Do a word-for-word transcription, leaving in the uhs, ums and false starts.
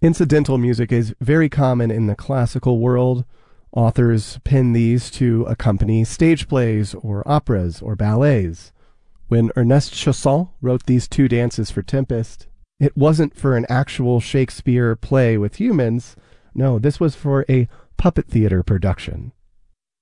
Incidental music is very common in the classical world. Authors pen these to accompany stage plays or operas or ballets. When Ernest Chausson wrote these two dances for Tempest, it wasn't for an actual Shakespeare play with humans. No, this was for a puppet theater production.